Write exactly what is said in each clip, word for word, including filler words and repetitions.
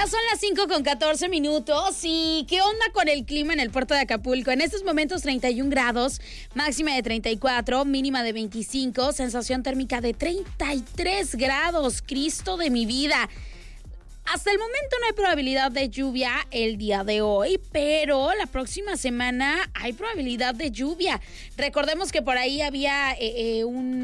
son las cinco con catorce minutos. ¿Y qué onda con el clima en el puerto de Acapulco? En estos momentos treinta y un grados, máxima de treinta y cuatro, mínima de veinticinco, sensación térmica de treinta y tres grados. Cristo de mi vida. Hasta el momento no hay probabilidad de lluvia el día de hoy, pero la próxima semana hay probabilidad de lluvia. Recordemos que por ahí había eh, eh,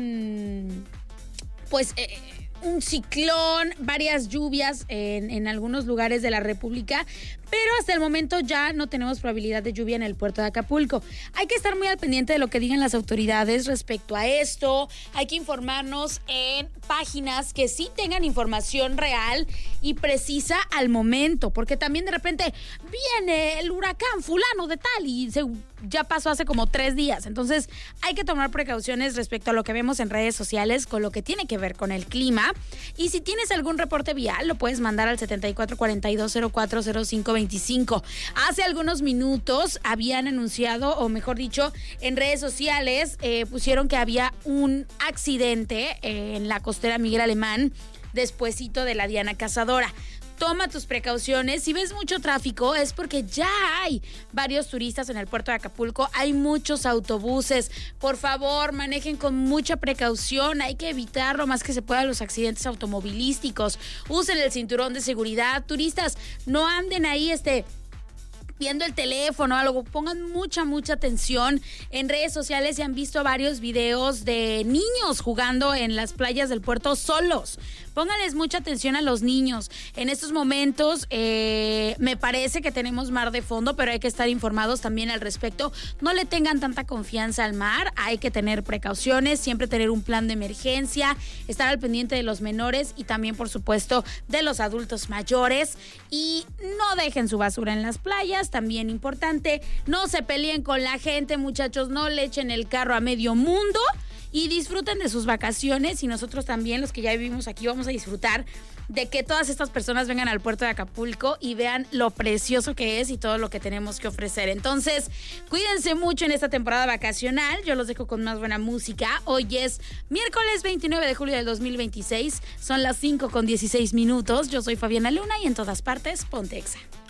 un... pues... Eh, un ciclón, varias lluvias en, en algunos lugares de la República, pero hasta el momento ya no tenemos probabilidad de lluvia en el puerto de Acapulco. Hay que estar muy al pendiente de lo que digan las autoridades respecto a esto. Hay que informarnos en páginas que sí tengan información real y precisa al momento, porque también de repente viene el huracán fulano de tal y se, ya pasó hace como tres días. Entonces hay que tomar precauciones respecto a lo que vemos en redes sociales con lo que tiene que ver con el clima. Y si tienes algún reporte vial, lo puedes mandar al setenta y cuatro cuarenta y dos cero cuatro cero cinco veinticinco. Hace algunos minutos habían anunciado, o mejor dicho, en redes sociales eh, pusieron que había un accidente eh, en la costera Miguel Alemán, despuesito de la Diana Cazadora. Toma tus precauciones. Si ves mucho tráfico es porque ya hay varios turistas en el puerto de Acapulco. Hay muchos autobuses. Por favor, manejen con mucha precaución. Hay que evitar lo más que se pueda los accidentes automovilísticos. Usen el cinturón de seguridad. Turistas, no anden ahí este... viendo el teléfono o algo, pongan mucha, mucha atención. En redes sociales se han visto varios videos de niños jugando en las playas del puerto solos. Pónganles mucha atención a los niños. En estos momentos eh, me parece que tenemos mar de fondo, pero hay que estar informados también al respecto. No le tengan tanta confianza al mar, hay que tener precauciones, siempre tener un plan de emergencia, estar al pendiente de los menores y también, por supuesto, de los adultos mayores. Y no dejen su basura en las playas, también importante. No se peleen con la gente, muchachos, no le echen el carro a medio mundo. Y disfruten de sus vacaciones, y nosotros también, los que ya vivimos aquí, vamos a disfrutar de que todas estas personas vengan al puerto de Acapulco y vean lo precioso que es y todo lo que tenemos que ofrecer. Entonces, cuídense mucho en esta temporada vacacional. Yo los dejo con más buena música. Hoy es miércoles veintinueve de julio del dos mil veintiséis. Son las cinco con dieciséis minutos. Yo soy Fabiana Luna y en todas partes, ponte Exa.